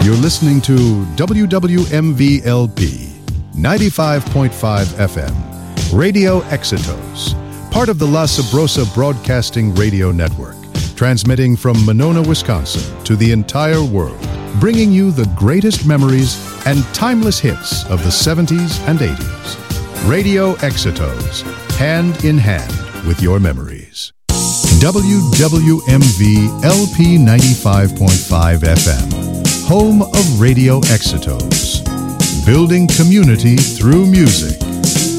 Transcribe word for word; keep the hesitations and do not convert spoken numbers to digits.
You're listening to W W M V L P ninety-five point five F M, Radio Exitos, part of the La Sabrosa Broadcasting Radio Network, transmitting from Monona, Wisconsin to the entire world, bringing you the greatest memories and timeless hits of the seventies and eighties. Radio Exitos, hand in hand with your memories. W W M V L P ninety-five point five F M. Home of Radio Exitos, building community through music.